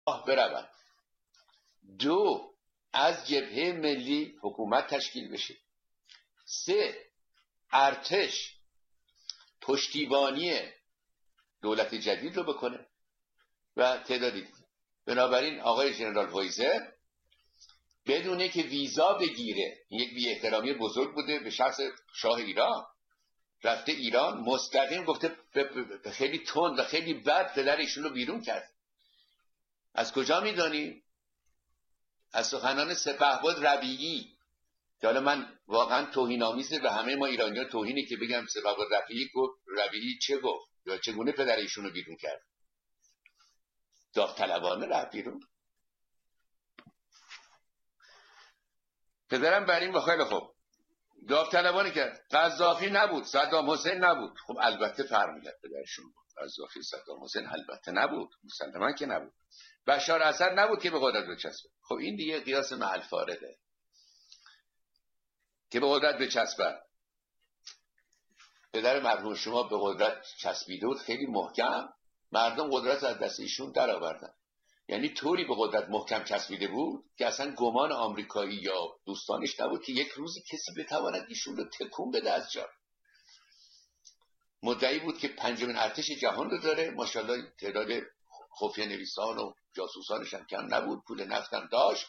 برود. 2 از جبهه ملی حکومت تشکیل بشه. 3 ارتش پشتیبانی دولت جدید رو بکنه و تعدادی. بنابراین آقای ژنرال هویزر بدونه که ویزا بگیره، یک بی احترامی بزرگ بوده به شخص شاه ایران، رفته ایران مستقیم گفته خیلی تند و خیلی بد پدر ایشون رو بیرون کرد. از کجا میدانی؟ از سخنان سپهبد ربیعی که حالا من واقعا توهین‌آمیزه به همه ما ایرانیان توهینی که بگم سپهبد ربیعی چه گفت یا چگونه پدر ایشون رو بیرون کرد. داوطلبانه رفت بیرون. پدرم بر این خیلی خوب داوطلبانه کرد. قذافی نبود، صدام حسین نبود. خب البته فرمیدن پدرشون بود. قذافی صدام حسین البته نبود، مسلما که نبود. بشار اسد نبود که به قدرت بچسبه. خب این دیگه قیاس محل فارغه که به قدرت بچسبه. پدر مرحوم شما به قدرت چسبیده بود خیلی محکم، مردم قدرت از دست ایشون در آوردن. یعنی طوری به قدرت محکم چسبیده بود که اصلا گمان آمریکایی یا دوستانش نبود که یک روزی کسی بتواند ایشون رو تکون بده از جا. مدعی بود که 5مین ارتش جهان رو داره، ماشاءالله تعداد خفیه نویسان و جاسوسانش هم کم نبود، پول نفتم داشت.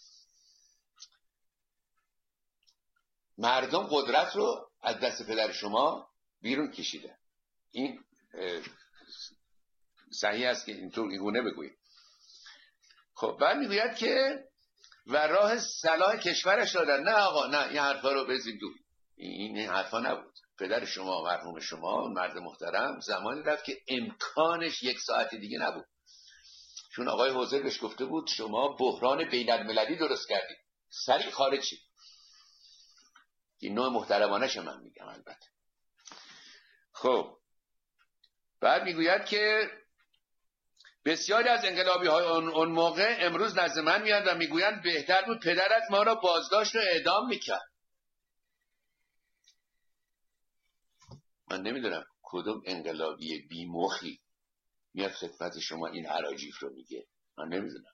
مردم قدرت رو از دست پدر شما بیرون کشیده. این صحیح است که اینطور اینگونه بگویید. خب بعد میگوید که و راه صلاح کشورش دادن. نه آقا، نه، این حرفا رو بزید دور. این حرفا نبود. پدر شما مرحوم شما مرد محترم زمانی رفت که امکانش 1 ساعت دیگه نبود، چون آقای حوزر بهش گفته بود شما بحران بین المللی درست کردید، سریع خارج شید. این نوع محترمانش من میگم البته. خب بعد میگوید که بسیاری از انقلابی های اون موقع امروز نزد من میاد و میگویند بهتر بود پدرت ما را بازداشت و اعدام میکرد. من نمیدونم کدوم انقلابی بیمخی میاد خدمت شما این اراجیف رو میگه. من نمیدونم.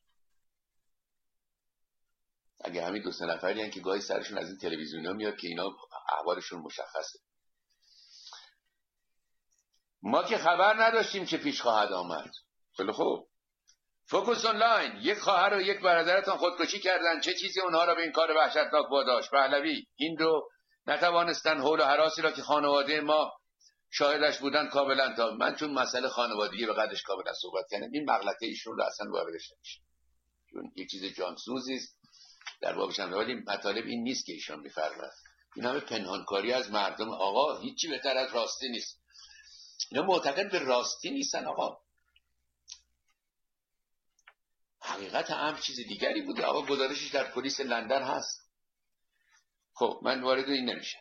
اگه همین 2-3 نفری هن که گاهی سرشون از این تلویزیونا میاد که اینا احوالشون مشخصه. ما که خبر نداشتیم چه پیش خواهد آمد. خیلی خوب. فوکوس آنلاین، یک خواهر و یک برادرتان خودکشی کردن، چه چیزی اونها را به این کار وحشتناک واداشت؟ پهلوی، این رو نتوانستن حول و هراسی را که خانواده ما شاهدش بودن کاملا تا من چون مسئله خانوادگی به قدرش کاملا صحبت کردم، این مغلطه ایشون رو اصلا باورش نمیشه، چون یک چیز جانسوزی است در بابش هم. ولی مطالب این نیست که ایشون میفرماید. این همه پنهانکاری از مردم. آقا هیچی بهتر از راستی نیست. اینا معتقد به راستی نیستن. آقا حقیقت امر چیز دیگری بوده. آقا گزارشش در پلیس لندن هست. خب من وارد این نمیشه.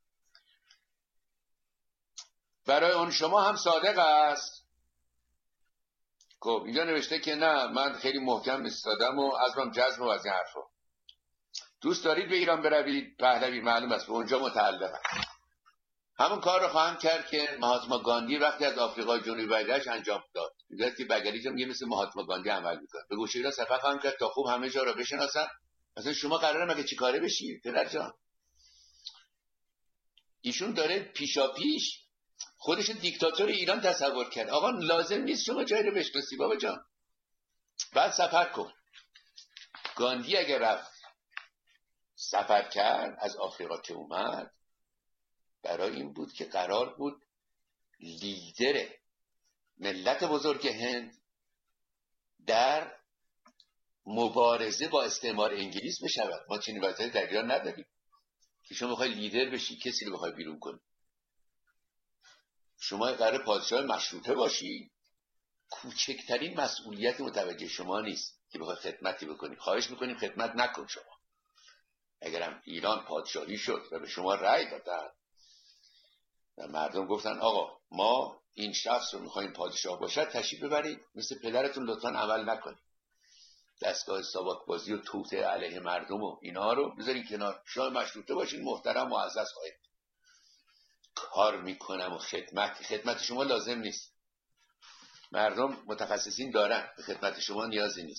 برای اون شما هم صادق است. خب اینجا نوشته که نه من خیلی محکم ایستادم و عزمم جزم و از این حرفا. دوست دارید به ایران بروید؟ پهلوی معلوم است به اونجا متعلقم. همون کار رو خواهم کرد که مهاتما گاندی وقتی از آفریقای جنوبی برگشت انجام داد. میگه که بگلیج هم مثل مهاتما گاندی عمل میکنه. به گوشه ایران سفر خواهم کرد تا خوب همه جا رو بشناسن. مثلا شما قراره مگه چیکاره بشی پدر جان؟ ایشون داره پیشاپیش خودش دیکتاتور ایران تصور کرد. آقا لازم نیست شما جایی رو بشناسی بابا جان. بعد سفر کن. گاندی اگر رفت سفر کرد از آفریقا که اومد، برای این بود که قرار بود لیدر ملت بزرگ هند در مبارزه با استعمار انگلیس بشود. ما چنین وضعیتی در ایران نداریم که شما بخوای لیدر بشی کسی رو بخوای بیرون کنی. شما قرار پادشاه مشروطه باشی، کوچکترین مسئولیت متوجه شما نیست که بخوای خدمتی بکنی. خواهش میکنیم خدمت نکن. شما اگرم ایران پادشاهی شد و به شما رأی دادن و مردم گفتن آقا ما این شخص رو میخوایم پادشاه باشد، تشریف ببرید، مثل پدرتون لطفا عمل نکنید. دستگاه ساواک بازی و توطئه علیه مردم و اینا رو بذارین کنار. شاه مشروطه باشین، محترم معزز خواهید. کار میکنم و خدمت شما لازم نیست. مردم متخصصین دارن، به خدمت شما نیازی نیست.